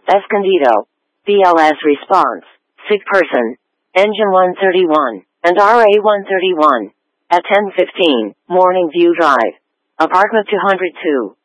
Escondido. BLS response. Sick person. Engine 131, and RA 131. At 10:15, Morning View Drive. Apartment 202.